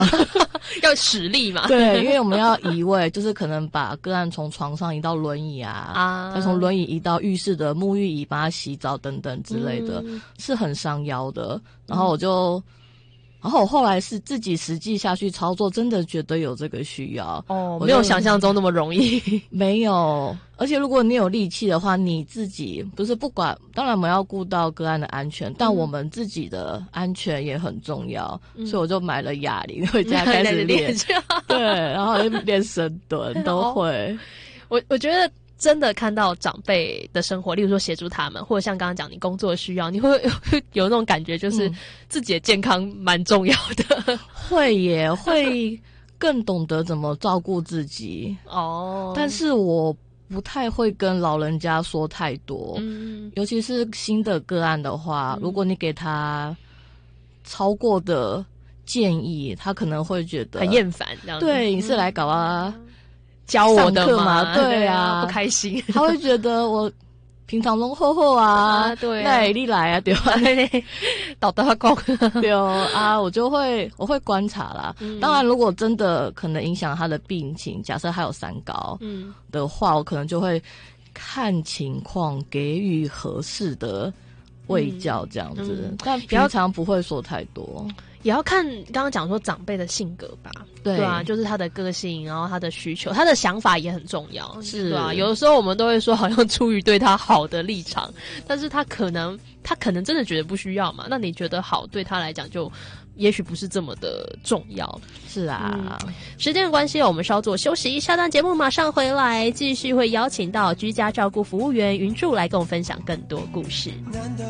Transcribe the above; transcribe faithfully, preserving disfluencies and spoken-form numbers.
要使力嘛。 对，因为我们要移位，就是可能把个案从床上移到轮椅啊， 啊， 再从轮椅移到浴室的沐浴椅，帮他洗澡等等之类的， 嗯、 是很伤腰的。然后我就。嗯然后我后来是自己实际下去操作，真的觉得有这个需要哦，没有想象中那么容易。 没有，而且如果你有力气的话，你自己不是不管，当然我们要顾到个案的安全，嗯、但我们自己的安全也很重要，嗯、所以我就买了哑铃回家开始练，对，然后练深蹲都会。 我我觉得。真的看到长辈的生活，例如说协助他们，或者像刚刚讲你工作的需要，你会有那种感觉，就是自己的健康蛮重要的。 嗯、会耶，会更懂得怎么照顾自己哦。 但是我不太会跟老人家说太多， 嗯， 尤其是新的个案的话，嗯、如果你给他超过的建议，他可能会觉得很厌烦，这样子。 对，你是来搞啊。嗯教我的嘛， 对啊， 不开心， 他会觉得我平常拢好好啊， 啊对啊， 那你来啊，对吧？ 倒大讲， 对啊，我就会我会观察啦。嗯、当然，如果真的可能影响他的病情，假设他有三高嗯的话，我可能就会看情况给予合适的卫教这样子，嗯、但平常不会说太多。 也要看刚刚讲说长辈的性格吧， 对, 对啊，就是他的个性，然后他的需求，他的想法也很重要， 是对啊。有的时候我们都会说好像出于对他好的立场，但是他可能他可能真的觉得不需要嘛，那你觉得好对他来讲就也许不是这么的重要。 是啊、 嗯、时间的关系我们稍作休息，下段节目马上回来，继续会邀请到居家照顾服务员云柱来跟我们分享更多故事。